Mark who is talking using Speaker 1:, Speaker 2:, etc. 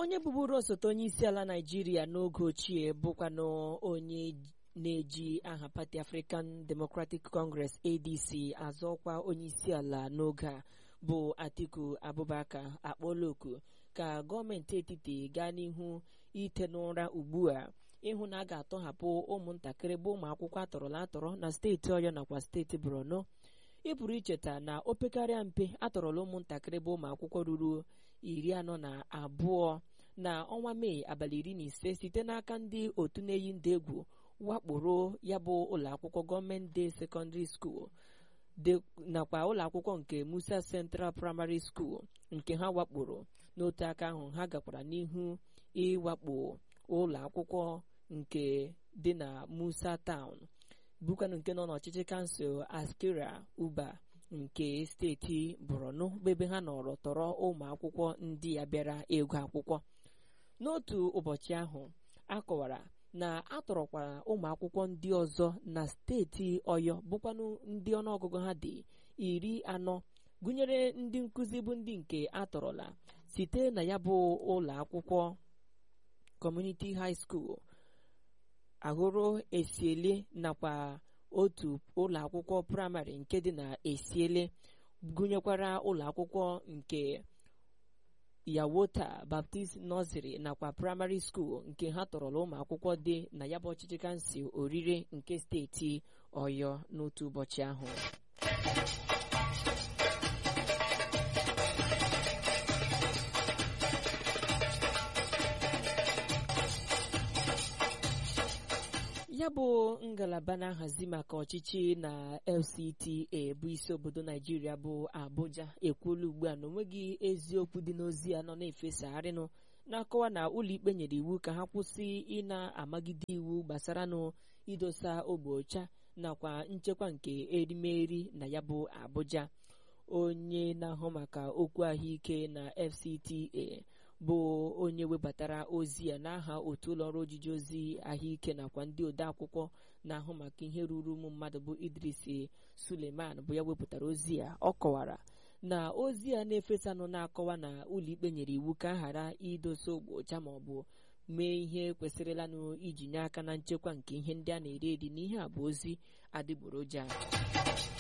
Speaker 1: onye bụburu osote onye isi ala Naịjirịa n'oge ochie bụkwanụ onye na-eji aha pati African Democratic Congress ADC azọkwa onye isi ala n'oge a bụ Atiku Abubakar akpọọla oku ka gọọmenti etiti gaa n'ihu ite n'ụra ugbu a ịhụ na a ga-atọhapụ ụmụntakịrị bụ ụmụ akwụkwọ atọrọla atọrọ na steeti Ọyọ nakwa steeti Borno. Ị pụrụ icheta na o pekarịa mpe atọrọla ụmụntakịrị bụ ụmụ akwụkwọ ruru 42 na ọnwa Mee abalị 15 site n'aka ndị otu na-eyi ndị egwu wakporo ya bụ ụlọakwụkwọ gọọmenti Day Secondary School nakwa ụlọakwụkwọ nke Musa Central Primary School nke ha wakporo. N'otu aka ahụ ha gakwara n'ihu ịwakpo ụlọakwụkwọ nke dị na Musa Town bụkwanụ nke nọ n'ọchịchị kansụl Askira Uba nke steeti Borno bụ ebe ha nọrọ tọrọ ụmụ akwụkwọ ndị ya bịara ịgụ akwụkwọ. N'otu ụbọchị ahụ a kọwara na atọrọkwara ụmụ akwụkwọ ndị ọzọ na steeti Ọyọ bụkwanụ ndị ọnụọgụgụ ha dị 40 gụnyere ndị nkụzi bụ ndị nke atọrọla site na ya bụ ụlọ akwụkwọ Community High School Ahụrụ Esiele nakwa otu ụlọ akwụkwọ praịmarị nke dị na Esiele, gụnyekwara ụlọ akwụkwọ nke Yawota Baptist Nursery nakwa Primary School nke ha tọrọla ụmụ akwụkwọ dị na ya bụ ọchịchị kansụl Orire nke steeti Ọyọ n'otu ụbọchị ahụ. Ya bụ ngalaba na-ahazi maka ọchịchị na LCTA bụ isi obodo Naijiria bụ Abuja ekwuola ugbu a na onweghị eziokwu dị n'ozi a nọ na-efesagharịnụ na-akọwa na ụlọikpe nyere iwu ka ha kwụsị ị na-amagide iwu gbasara idosa ogbe ọcha nakwa nchekwa nke erimeri na ya bụ Abuja. Onye na-ahụ maka okwu ahụike na FCTA bụ onye webatara ozi a n'aha otu ụlọọrụ ojiji ozi ahụike nakwa ndị odeakwụkwọ na-ahụ maka ihe ruru ụmụ mmadụ bụ Idris Suleiman bụ ya wepụtara ozi a. Ọ kọwara na ozi a na-efesanụ na-akọwa na ụlọikpe nyere iwu ka a ghara idosa ogbe ọcha maọbụ mee ihe kwesịrịlanụ iji nye aka na nchekwa nke ihe ndị a na-eri eri na ihe a bụ ozi adịgboroja.